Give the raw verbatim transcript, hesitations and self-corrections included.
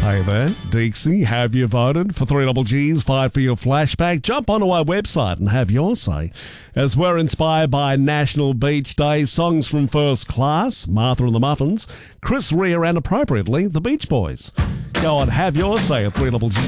Hey there, Dixie, have you voted for three double G's five for your flashback? Jump onto our website and have your say. As we're inspired by National Beach Day, songs from First Class, Martha and the Muffins, Chris Rea and, appropriately, the Beach Boys. Go on, have your say at three double G.